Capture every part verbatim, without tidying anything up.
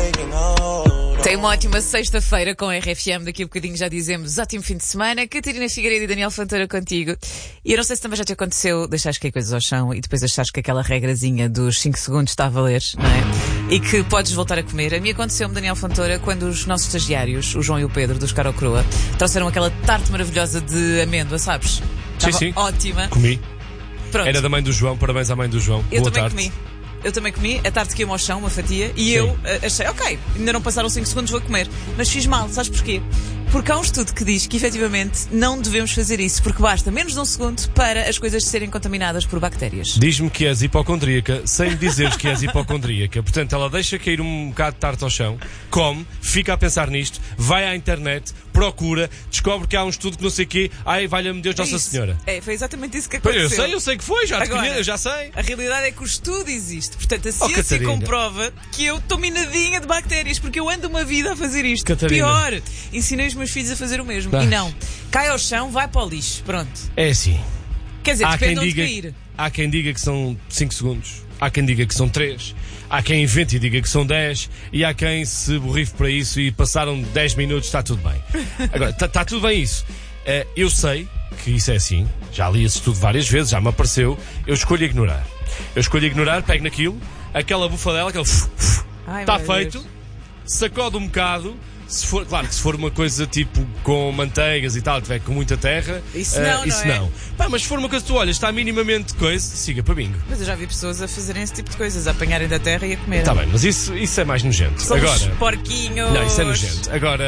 Tem uma ótima sexta-feira com a R F M. Daqui a bocadinho já dizemos ótimo fim de semana. Catarina Figueiredo e Daniel Fontoura contigo. E eu não sei se também já te aconteceu deixares cair coisas ao chão e depois achares que aquela regrazinha dos cinco segundos está a valer, não é? E que podes voltar a comer. A mim aconteceu-me, Daniel Fontoura, quando os nossos estagiários, o João e o Pedro, dos Caro Crua, trouxeram aquela tarte maravilhosa de amêndoa, sabes? Sim, Estava sim. ótima. Comi. Pronto. Era da mãe do João, parabéns à mãe do João. Eu Boa também tarde. comi. Eu também comi, a tarte caiu ao chão, uma fatia, e Sim. eu uh, achei, ok, ainda não passaram cinco segundos, vou comer. Mas fiz mal, sabes porquê? Porque há um estudo que diz que, efetivamente, não devemos fazer isso, porque basta menos de um segundo para as coisas serem contaminadas por bactérias. Diz-me que és hipocondríaca, sem me dizeres que és hipocondríaca. Portanto, ela deixa cair um bocado de tarte ao chão, come, fica a pensar nisto, vai à internet, procura, descobre que há um estudo que não sei o quê, ai, valha-me Deus, É Nossa isso. Senhora. É, foi exatamente isso que Pois, aconteceu. eu sei, eu sei que foi, já te Agora, conheço, eu já sei. A realidade é que o estudo existe. Portanto, a Oh, ciência Catarina. comprova que eu estou minadinha de bactérias, porque eu ando uma vida a fazer isto. Catarina. Pior, ensinei os meus filhos a fazer o mesmo. Tá. E não, cai ao chão, vai para o lixo. Pronto. É assim. Quer dizer, Há quem, depende de onde diga, cair. há quem diga que são cinco segundos, há quem diga que são três, há quem invente e diga que são dez, e há quem se borrife para isso e passaram dez minutos, está tudo bem. Agora, está tá tudo bem isso. Uh, eu sei que isso é assim, já li esse estudo várias vezes, já me apareceu, eu escolho ignorar. Eu escolho ignorar, pego naquilo, aquela bufadela, aquele Ai, está meu feito, Deus. sacode um bocado. Se for, claro que se for uma coisa tipo com manteigas e tal, tiver com muita terra, Isso uh, não, isso não é? não. Pá, mas se for uma coisa que tu olhas, está minimamente coisa, siga para bingo. Mas eu já vi pessoas a fazerem esse tipo de coisas, a apanharem da terra e a comer. Está bem, mas isso, isso é mais nojento. Somos Agora, porquinhos. não, isso é nojento. Agora,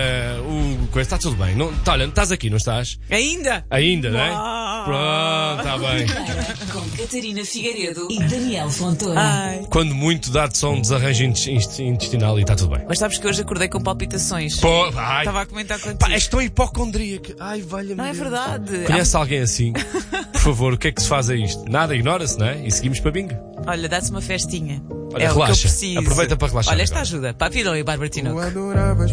o coisa está tudo bem. Não, tá, olha, estás aqui, não estás? Ainda? Ainda, não é? Uau. Pronto, está bem. Com Catarina Figueiredo e Daniel Fontoura. Ai. Quando muito dá-te só um desarranjo intestinal e está tudo bem. Mas sabes que hoje acordei com palpitações. Pô, ai, Estava a comentar contigo. pá, és tão hipocondríaca. Ai, valha-me Não é Deus. verdade. Conhece alguém assim? Por favor, o que é que se faz a isto? Nada, ignora-se, não é? E seguimos para bingo. Ah, olha, dá-se uma festinha. Olha, é o que eu relaxa. preciso. Aproveita para relaxar Olha, esta agora. ajuda. Papilão e Bárbara Tinoco.